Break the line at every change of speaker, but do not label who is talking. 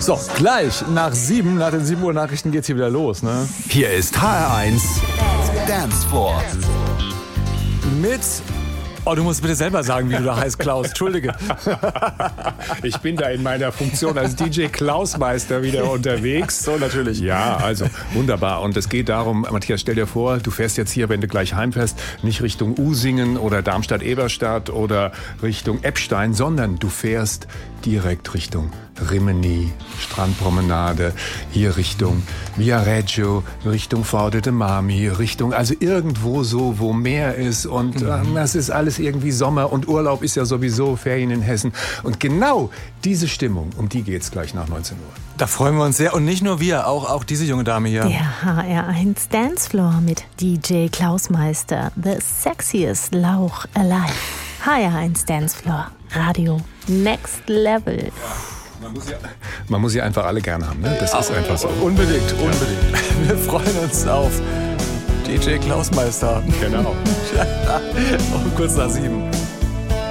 So, gleich nach 7, nach den 7 Uhr Nachrichten geht's hier wieder los, ne?
Hier ist HR1 Dancefloor.
Mit... Oh, du musst bitte selber sagen, wie du da heißt, Klaus. Entschuldige.
Ich bin da in meiner Funktion als DJ Klausmeister wieder unterwegs.
So, natürlich.
Ja, also wunderbar. Und es geht darum, Matthias, stell dir vor, du fährst jetzt hier, wenn du gleich heimfährst, nicht Richtung Usingen oder Darmstadt-Eberstadt oder Richtung Eppstein, sondern du fährst direkt Richtung Rimini, Strandpromenade, hier Richtung Viareggio, Richtung Forte de Marmi, Richtung, also irgendwo so, wo Meer ist und das ist alles irgendwie Sommer und Urlaub ist ja sowieso, Ferien in Hessen. Und genau diese Stimmung, um die geht's gleich nach 19 Uhr.
Da freuen wir uns sehr. Und nicht nur wir, auch diese junge Dame hier.
Der HR1 Dancefloor mit DJ Klausmeister, the sexiest Lauch alive. HR1 Dancefloor, Radio Next Level.
Man muss sie einfach alle gern haben, ne? Das ist einfach so.
Unbedingt. Wir freuen uns auf DJ Klausmeister.
Genau.
Um kurz nach 7.